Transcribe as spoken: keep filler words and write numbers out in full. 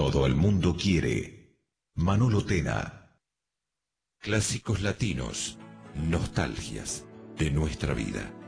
todo el mundo quiere. Manolo Tena. Clásicos latinos, nostalgias de nuestra vida.